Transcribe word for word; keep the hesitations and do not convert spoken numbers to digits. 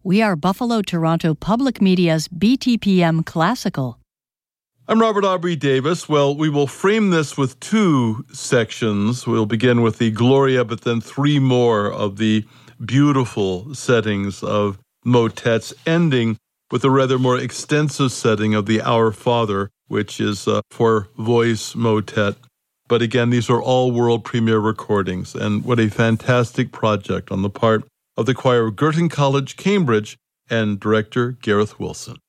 We are Buffalo Toronto Public Media's B T P M Classical. I'm Robert Aubrey Davis. Well, we will frame this with two sections. We'll begin with the Gloria, but then three more of the beautiful settings of motets, ending with a rather more extensive setting of the Our Father, which is a four-voice motet. But again, these are all world premiere recordings, and what a fantastic project on the part of the choir of Girton College, Cambridge, and director Gareth Wilson.